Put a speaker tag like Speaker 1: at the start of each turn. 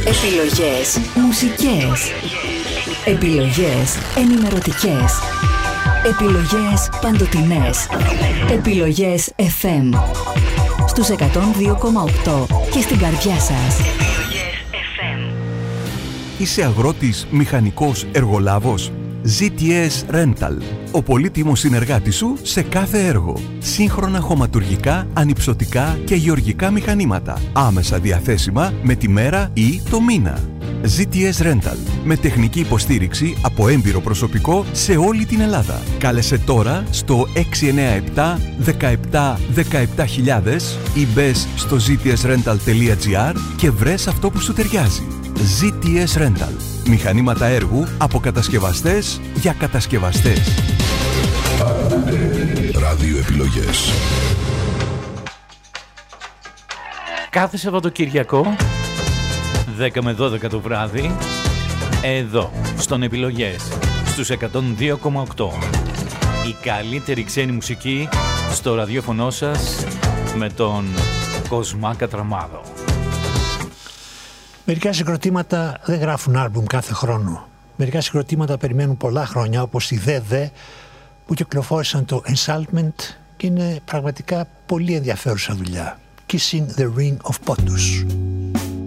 Speaker 1: Επιλογές μουσικές. Επιλογές ενημερωτικές. Επιλογές παντοτινές. Επιλογές FM. Στους 102,8 και στην καρδιά σας. Επιλογές FM.
Speaker 2: Είσαι αγρότης, μηχανικός, εργολάβος? ZTS Rental. Ο πολύτιμος συνεργάτης σου σε κάθε έργο. Σύγχρονα χωματουργικά, ανυψωτικά και γεωργικά μηχανήματα. Άμεσα διαθέσιμα με τη μέρα ή το μήνα. ZTS Rental. Με τεχνική υποστήριξη από έμπειρο προσωπικό σε όλη την Ελλάδα. Κάλεσε τώρα στο 697 17 17.000 ή μπες στο ztsrental.gr και βρες αυτό που σου ταιριάζει. ZTS Rental. Μηχανήματα έργου από κατασκευαστές για κατασκευαστές.
Speaker 3: Ραδιοεπιλογές.
Speaker 4: Κάθε Σαββατοκυριακό 10 με 12 το βράδυ, εδώ στον Επιλογές στους 102,8. Η καλύτερη ξένη μουσική στο ραδιόφωνο σας με τον Κοσμά Κατραμάδο.
Speaker 5: Μερικά συγκροτήματα δεν γράφουν άλμπουμ κάθε χρόνο. Μερικά συγκροτήματα περιμένουν πολλά χρόνια, όπως οι ΔΕΔΕ που κυκλοφόρησαν το Ensaltment και είναι πραγματικά πολύ ενδιαφέρουσα δουλειά. Kissing the Ring of Potus.